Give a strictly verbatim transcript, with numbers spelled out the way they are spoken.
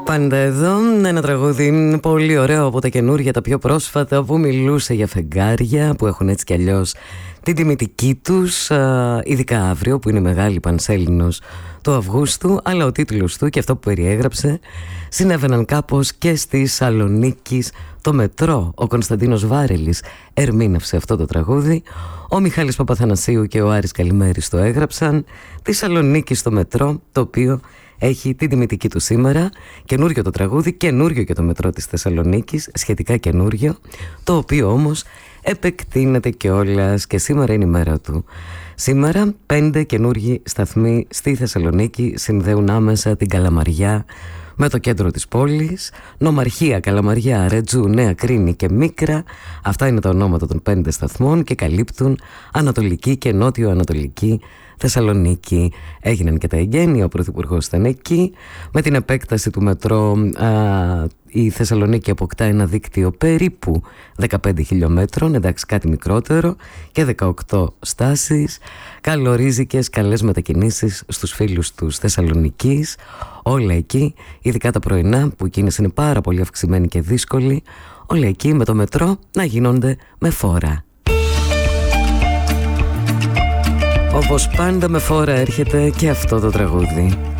Πάντα εδώ ένα τραγούδι πολύ ωραίο από τα καινούργια, τα πιο πρόσφατα, που μιλούσε για φεγγάρια που έχουν έτσι κι αλλιώς την τιμητική τους, ειδικά αύριο που είναι μεγάλη Πανσέλινος του Αυγούστου. Αλλά ο τίτλος του και αυτό που περιέγραψε συνέβαιναν κάπως και στη Σαλονίκη το μετρό. Ο Κωνσταντίνος Βάρελης ερμήνευσε αυτό το τραγούδι, ο Μιχάλης Παπαθανασίου και ο Άρης Καλημέρης το έγραψαν. Τη Σαλονίκη στο μετρό, το οποίο έχει την τιμητική του σήμερα. Καινούριο το τραγούδι, καινούριο και το μετρό της Θεσσαλονίκης, σχετικά καινούριο, το οποίο όμως επεκτείνεται κιόλας και σήμερα είναι η μέρα του. Σήμερα πέντε καινούργιοι σταθμοί στη Θεσσαλονίκη συνδέουν άμεσα την Καλαμαριά με το κέντρο της πόλης. Νομαρχία, Καλαμαριά, Ρετζού, Νέα Κρίνη και Μίκρα. Αυτά είναι τα ονόματα των πέντε σταθμών και καλύπτουν Ανατολική και Νότιο-Ανατολική Θεσσαλονίκη. Έγιναν και τα εγγένεια, ο Πρωθυπουργός ήταν εκεί. Με την επέκταση του μετρό α, η Θεσσαλονίκη αποκτά ένα δίκτυο περίπου δεκαπέντε χιλιόμετρων, εντάξει κάτι μικρότερο, και δεκαοκτώ στάσεις. Καλορίζικες, καλές μετακινήσεις στους φίλους τους Θεσσαλονικής. Όλα εκεί, ειδικά τα πρωινά που η κίνηση είναι πάρα πολύ αυξημένη και δύσκολη, όλα εκεί με το μετρό να γίνονται με φόρα. Όπως πάντα με φόρα έρχεται και αυτό το τραγούδι.